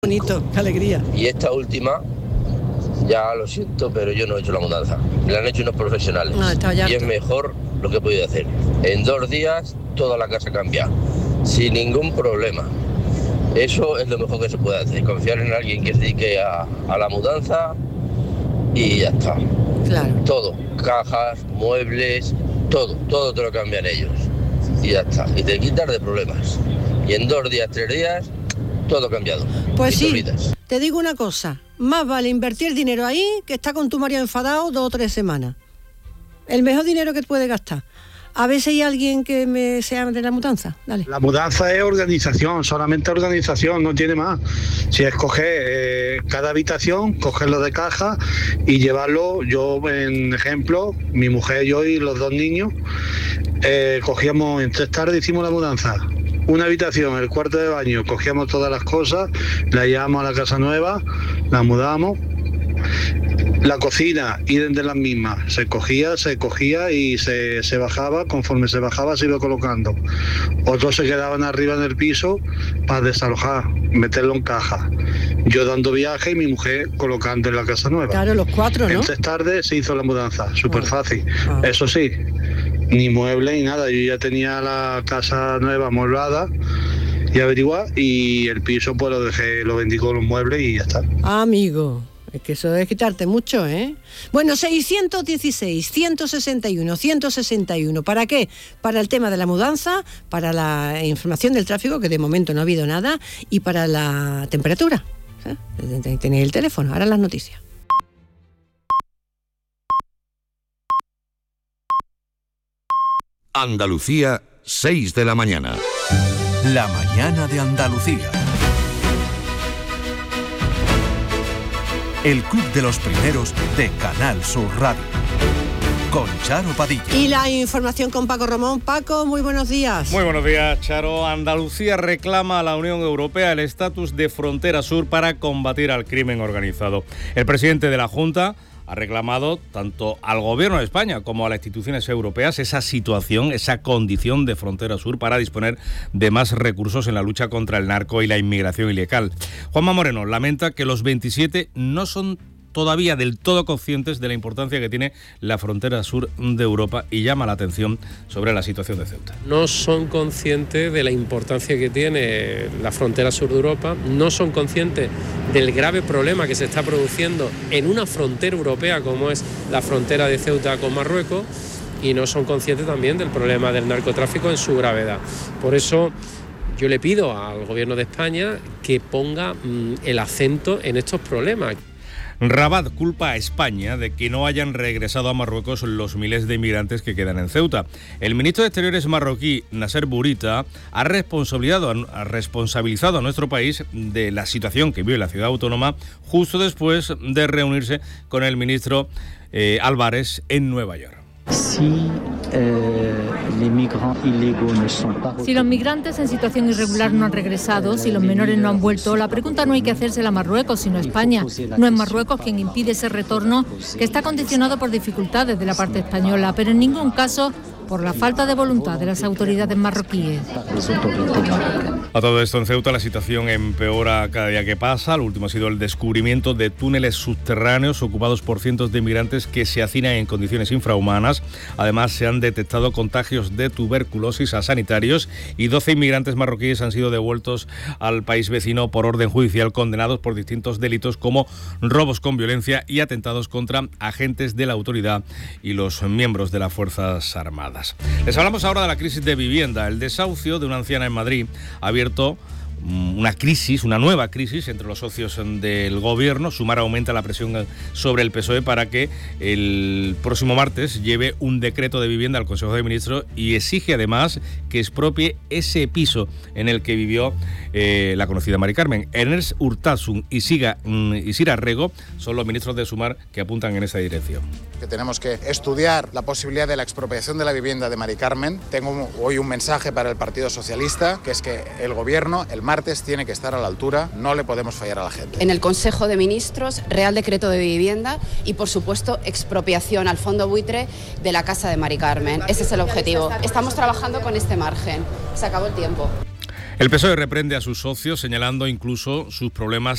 Bonito, qué alegría. Y esta última, ya lo siento, pero yo no he hecho la mudanza. La han hecho unos profesionales. No, estaba ya y es harto. mejor lo que he podido hacer. En 2 días toda la casa cambia, sin ningún problema. Eso es lo mejor que se puede hacer. Confiar en alguien que se dedique a la mudanza y ya está. Claro. Todo, cajas, muebles, todo te lo cambian ellos. Y ya está. Y te quitas de problemas. Y en 2 días, 3 días, todo cambiado. Pues Y te sí, olvidas. te digo una cosa, más vale invertir dinero ahí que estar con tu marido enfadado 2 o 3 semanas. El mejor dinero que puedes gastar. A ver si hay alguien que me sea de la mudanza. Dale. La mudanza es organización, solamente organización, no tiene más. Si es coger cada habitación, cogerlo de caja y llevarlo, yo en ejemplo, mi mujer, yo y los 2 niños, cogíamos en 3 tardes, hicimos la mudanza. Una habitación, el cuarto de baño, cogíamos todas las cosas, la llevamos a la casa nueva, la mudamos. La cocina, idem de las mismas, se cogía y se bajaba, conforme se bajaba se iba colocando. Otros se quedaban arriba en el piso para desalojar, meterlo en caja. Yo dando viaje y mi mujer colocando en la casa nueva. Claro, los 4, ¿no? En 3 tardes se hizo la mudanza, súper fácil. Eso sí, ni muebles ni nada, yo ya tenía la casa nueva amueblada y averiguar, y el piso pues lo vendí con los muebles y ya está. Amigo, es que eso es quitarte mucho, ¿eh? Bueno, 616, 161, 161. ¿Para qué? Para el tema de la mudanza, para la información del tráfico, que de momento no ha habido nada, y para la temperatura. Tenéis el teléfono, ahora las noticias. Andalucía, 6 de la mañana. La mañana de Andalucía. El Club de los Primeros de Canal Sur Radio. Con Charo Padilla. Y la información con Paco Ramón. Paco, muy buenos días. Muy buenos días, Charo. Andalucía reclama a la Unión Europea el estatus de frontera sur para combatir al crimen organizado. El presidente de la Junta ha reclamado tanto al Gobierno de España como a las instituciones europeas esa situación, esa condición de frontera sur para disponer de más recursos en la lucha contra el narco y la inmigración ilegal. Juanma Moreno lamenta que los 27 no son todavía del todo conscientes de la importancia que tiene la frontera sur de Europa y llama la atención sobre la situación de Ceuta. No son conscientes de la importancia que tiene la frontera sur de Europa, no son conscientes del grave problema que se está produciendo en una frontera europea como es la frontera de Ceuta con Marruecos, y no son conscientes también del problema del narcotráfico en su gravedad. Por eso yo le pido al Gobierno de España que ponga el acento en estos problemas. Rabat culpa a España de que no hayan regresado a Marruecos los miles de inmigrantes que quedan en Ceuta. El ministro de Exteriores marroquí, Nasser Bourita, ha responsabilizado a nuestro país de la situación que vive la ciudad autónoma justo después de reunirse con el ministro Álvarez en Nueva York. Si los migrantes en situación irregular no han regresado, si los menores no han vuelto, la pregunta no hay que hacérsela a Marruecos, sino a España. No es Marruecos quien impide ese retorno, que está condicionado por dificultades de la parte española, pero en ningún caso por la falta de voluntad de las autoridades marroquíes. A todo esto, en Ceuta la situación empeora cada día que pasa. Lo último ha sido el descubrimiento de túneles subterráneos ocupados por cientos de inmigrantes que se hacinan en condiciones infrahumanas. Además, se han detectado contagios de tuberculosis a sanitarios y 12 inmigrantes marroquíes han sido devueltos al país vecino por orden judicial, condenados por distintos delitos como robos con violencia y atentados contra agentes de la autoridad y los miembros de las Fuerzas Armadas. Les hablamos ahora de la crisis de vivienda. El desahucio de una anciana en Madrid ha abierto una nueva crisis entre los socios del gobierno. Sumar aumenta la presión sobre el PSOE para que el próximo martes lleve un decreto de vivienda al Consejo de Ministros y exige además que expropie ese piso en el que vivió la conocida Mari Carmen. Ernest Urtasun y Sira Rego son los ministros de Sumar que apuntan en esa dirección. Que tenemos que estudiar la posibilidad de la expropiación de la vivienda de Mari Carmen. Tengo hoy un mensaje para el Partido Socialista, que es que el Gobierno el martes tiene que estar a la altura, no le podemos fallar a la gente. En el Consejo de Ministros, Real Decreto de Vivienda y, por supuesto, expropiación al fondo buitre de la casa de Mari Carmen. Ese es el objetivo. Estamos trabajando con este margen. Se acabó el tiempo. El PSOE reprende a sus socios, señalando incluso sus problemas